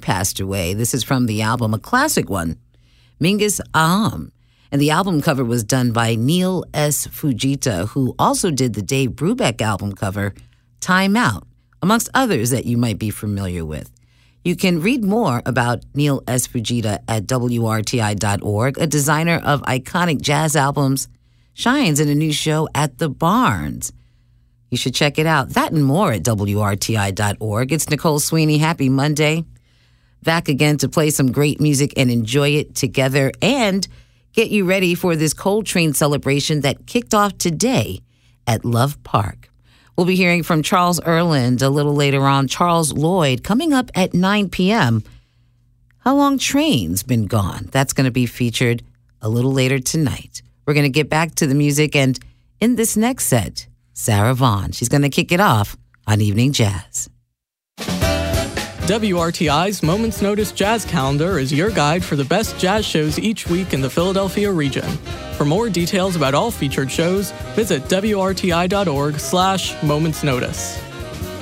passed away. This is from the album, a classic one, Mingus Aham. And the album cover was done by Neil S. Fujita, who also did the Dave Brubeck album cover, Time Out, amongst others that you might be familiar with. You can read more about Neil S. Fujita at WRTI.org. A designer of iconic jazz albums shines in a new show at the Barnes. You should check it out. That and more at WRTI.org. It's Nicole Sweeney. Happy Monday. Back again to play some great music and enjoy it together and get you ready for this Coltrane celebration that kicked off today at Love Park. We'll be hearing from Charles Earland a little later on. Charles Lloyd coming up at 9 p.m. How Long Train's Been Gone? That's going to be featured a little later tonight. We're going to get back to the music, and in this next set, Sarah Vaughan. She's going to kick it off on Evening Jazz. WRTI's Moments Notice Jazz Calendar is your guide for the best jazz shows each week in the Philadelphia region. For more details about all featured shows, visit WRTI.org/momentsnotice.